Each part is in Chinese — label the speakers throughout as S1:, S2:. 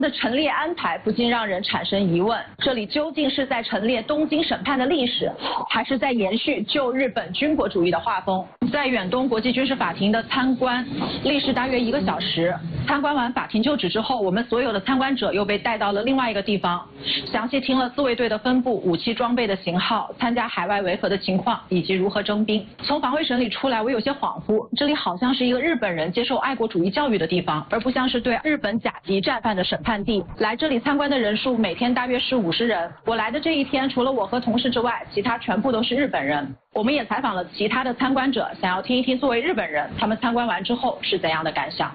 S1: 的陈列安排不禁让人产生疑问：这里究竟是在陈列东京审判的历史，还是在延续旧日本军国主义的画风？在远东国际军事法庭的参观历时大约1个小时。参观完法庭旧址之后，我们所有的参观者又被带到了另外一个地方，详细听了自卫队的分布、武器装备的型号、参加海外维和的情况以及如何征兵。从防卫省里出来，我有些恍惚，这里好像是一个日本人接受爱国主义教育的地方，而不像是对日本甲级战犯的审判地。来这里参观的人数每天大约是50人。我来的这一天，除了我和同事之外，其他全部都是日本人。我们也采访了其他的参观者，想要听一听作为日本人，他们参观完之后是怎样的感想。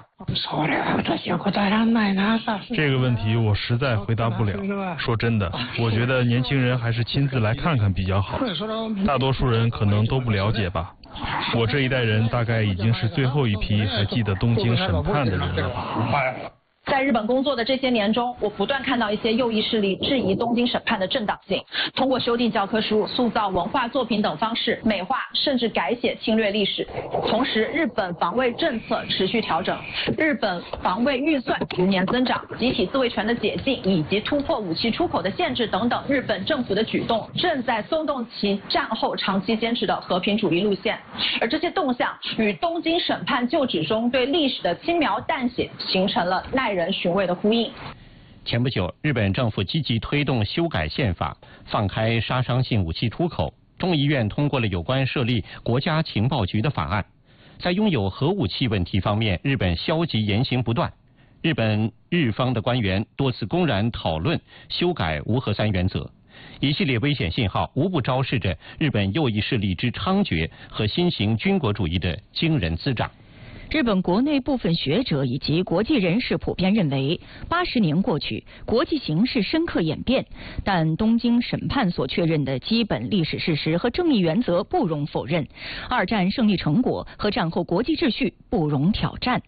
S2: 这个问题我实在回答不了。说真的，我觉得年轻人还是亲自来看看比较好。大多数人可能都不了解吧。我这一代人大概已经是最后一批还记得东京审判的人了。
S1: 在日本工作的这些年中，我不断看到一些右翼势力质疑东京审判的正当性，通过修订教科书、塑造文化作品等方式美化甚至改写侵略历史。同时，日本防卫政策持续调整，日本防卫预算逐年增长，集体自卫权的解禁以及突破武器出口的限制等等，日本政府的举动正在松动其战后长期坚持的和平主义路线，而这些动向与东京审判旧址中对历史的轻描淡写形成了耐人寻味的呼应。
S3: 前不久，日本政府积极推动修改宪法，放开杀伤性武器出口。众议院通过了有关设立国家情报局的法案。在拥有核武器问题方面，日本消极言行不断。日方的官员多次公然讨论修改无核三原则，一系列危险信号无不昭示着日本右翼势力之猖獗和新型军国主义的惊人滋长。
S4: 日本国内部分学者以及国际人士普遍认为，80年过去，国际形势深刻演变，但东京审判所确认的基本历史事实和正义原则不容否认，二战胜利成果和战后国际秩序不容挑战。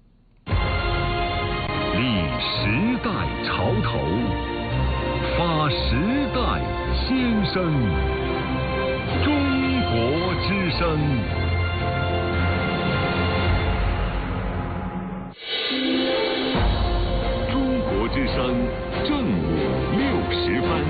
S5: 立时代潮头，发时代先声，中国之声。中国之声正午60分。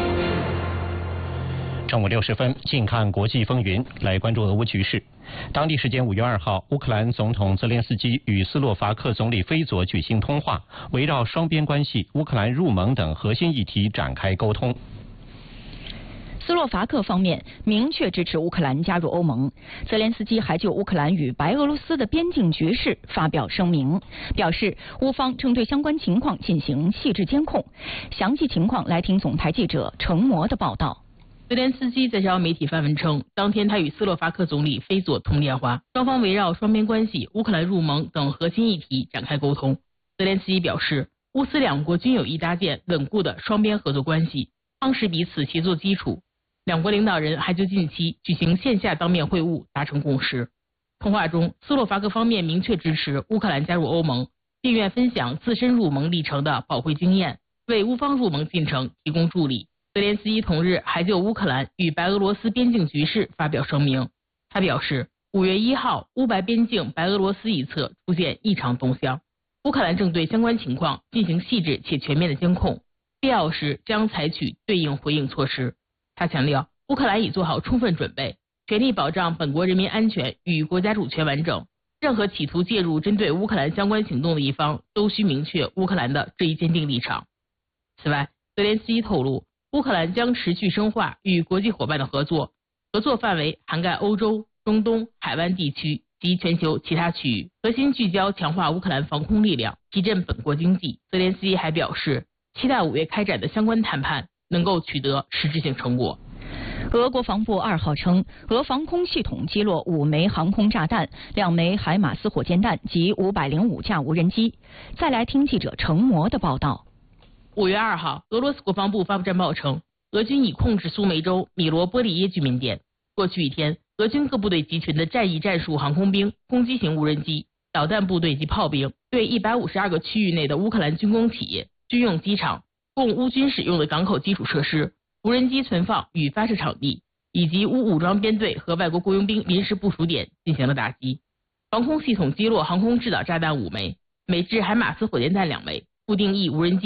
S3: 正午60分，近看国际风云，来关注俄乌局势。当地时间5月2号，乌克兰总统泽连斯基与斯洛伐克总理菲佐举行通话，围绕双边关系、乌克兰入盟等核心议题展开沟通。
S4: 斯洛伐克方面明确支持乌克兰加入欧盟，泽连斯基还就乌克兰与白俄罗斯的边境局势发表声明，表示乌方正对相关情况进行细致监控。详细情况来听总台记者程模的报道。
S6: 泽连斯基在社交媒体发文称，当天他与斯洛伐克总理菲佐通电话，双方围绕双边关系、乌克兰入盟等核心议题展开沟通。泽连斯基表示，乌斯两国均有意搭建稳固的双边合作关系，夯实彼此协作基础。两国领导人还就近期举行线下当面会晤达成共识。通话中，斯洛伐克方面明确支持乌克兰加入欧盟，并愿分享自身入盟历程的宝贵经验，为乌方入盟进程提供助力。泽连斯基同日还就乌克兰与白俄罗斯边境局势发表声明。他表示，5月1号，乌白边境白俄罗斯一侧出现异常动向，乌克兰正对相关情况进行细致且全面的监控，必要时将采取对应回应措施。他强调，乌克兰已做好充分准备，全力保障本国人民安全与国家主权完整。任何企图介入针对乌克兰相关行动的一方，都需明确乌克兰的这一坚定立场。此外，泽连斯基透露，乌克兰将持续深化与国际伙伴的合作，合作范围涵盖欧洲、中东、海湾地区及全球其他区域，核心聚焦强化乌克兰防空力量，提振本国经济。泽连斯基还表示，期待5月开展的相关谈判能够取得实质性成果。
S4: 俄国防部2号称，俄防空系统击落5枚航空炸弹、2枚海马斯火箭弹及505架无人机。再来听记者程模的报道。
S6: 5月2号，俄罗斯国防部发布战报称，俄军已控制苏梅州米罗波利耶居民点。过去一天，俄军各部队集群的战役战术航空兵、攻击型无人机、导弹部队及炮兵，对152个区域内的乌克兰军工企业、军用机场、供乌军使用的港口基础设施、无人机存放与发射场地，以及乌武装编队和外国雇佣兵临时部署点进行了打击。防空系统击落航空制导炸弹5枚，美制海马斯火箭弹2枚，固定翼无人机